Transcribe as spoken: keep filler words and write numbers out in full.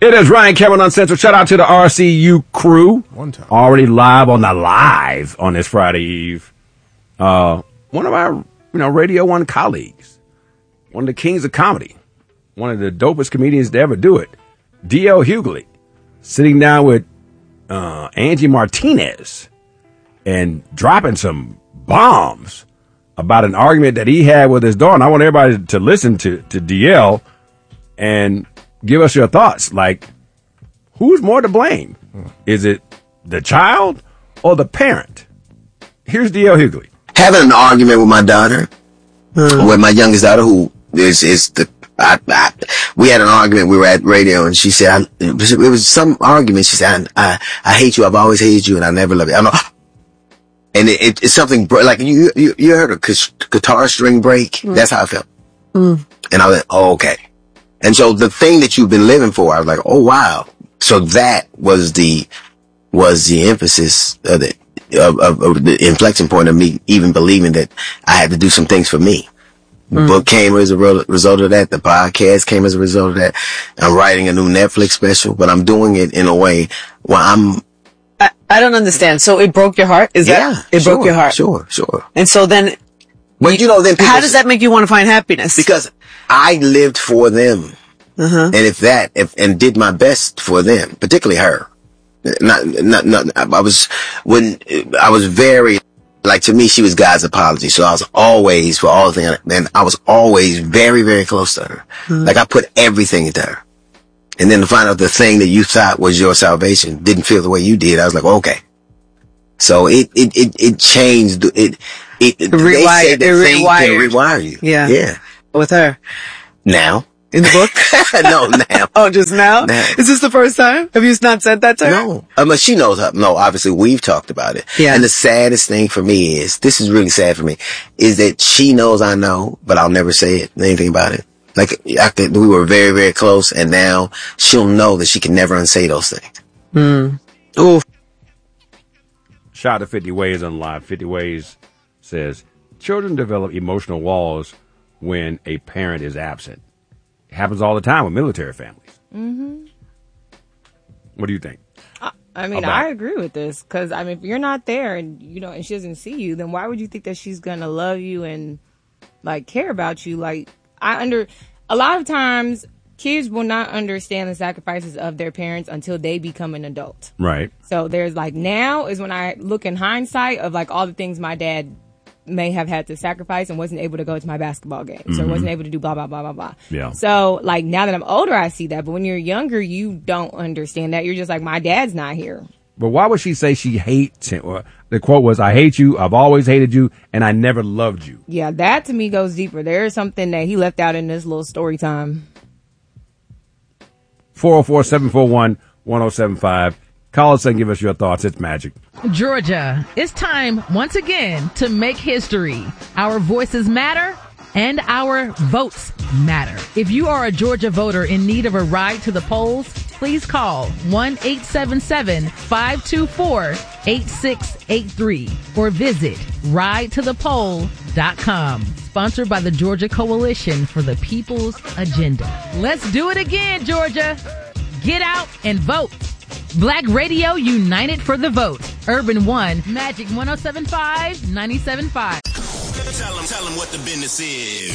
It is Ryan Cameron on Central. Shout out to the R C U crew. One time. Already live on the live on this Friday Eve. Uh, one of our, you know, Radio One colleagues, one of the kings of comedy, one of the dopest comedians to ever do it, D L Hughley, sitting down with uh, Angie Martinez and dropping some bombs about an argument that he had with his daughter. And I want everybody to listen to, to D L and give us your thoughts. Like, who's more to blame? Is it the child or the parent? Here's D L Hughley. Having an argument with my daughter, uh, with my youngest daughter, who is, is the, I, I, we had an argument. We were at radio, and she said, I, it, was, it was some argument. She said, I, I, I hate you. I've always hated you, and I never loved you. I don't know. And it, it, it's something like you, you, you heard a guitar string break. Mm. That's how I felt. Mm. And I went, oh, okay. And so the thing that you've been living for, I was like, oh, wow. So that was the, was the emphasis of the, of, of, of the inflection point of me even believing that I had to do some things for me. The mm. book came as a re- result of that. The podcast came as a result of that. I'm writing a new Netflix special, but I'm doing it in a way where I'm, I, I don't understand. So it broke your heart? Is yeah, that, it sure, broke your heart? Sure, sure. And so then, But you know, then people, how does that make you want to find happiness? Because I lived for them. Uh-huh. And if that, if, and did my best for them, particularly her. Not, not, not, I was, when, I was very, like to me, she was God's apology. So I was always, for all the things, and I was always very, very close to her. Mm-hmm. Like I put everything into her. And then to find out the thing that you thought was your salvation didn't feel the way you did, I was like, okay. So it, it, it, it changed, it, it, it rewired, they say that it thing rewired. can rewire you. Yeah. Yeah. With her. Now. In the book? No, now. Oh, just now? now? Is this the first time? Have you not said that to her? No. I mean, she knows. No, obviously we've talked about it. Yeah. And the saddest thing for me is, this is really sad for me, is that she knows I know, but I'll never say it, anything about it. Like, I could, we were very, very close, and now she'll know that she can never unsay those things. Hmm. Ooh. Shout out to fifty Ways on Live. fifty Ways says, children develop emotional walls when a parent is absent. It happens all the time with military families. Mm-hmm. What do you think? I, I mean, about I it? agree with this because, I mean, if you're not there and, you know, and she doesn't see you, then why would you think that she's going to love you and, like, care about you? Like, I under, a lot of times, kids will not understand the sacrifices of their parents until they become an adult. Right. So there's, like, now is when I look in hindsight of, like, all the things my dad may have had to sacrifice and wasn't able to go to my basketball games mm-hmm. or wasn't able to do blah, blah, blah, blah, blah. Yeah. So, like, now that I'm older, I see that. But when you're younger, you don't understand that. You're just like, my dad's not here. But why would she say she hates him? Well, the quote was, I hate you, I've always hated you, and I never loved you. Yeah, that to me goes deeper. There is something that he left out in this little story time. four oh four, seven four one, one oh seven five. Call us and give us your thoughts. It's Magic. Georgia, it's time once again to make history. Our voices matter and our votes matter. If you are a Georgia voter in need of a ride to the polls, please call one eight seven seven, five two four, eight six eight three or visit ride to the poll dot com. Sponsored by the Georgia Coalition for the People's Agenda. Let's do it again, Georgia. Get out and vote. Black Radio United for the Vote. Urban One, Magic one oh seven point five, ninety-seven point five. Tell them, tell them what the business is.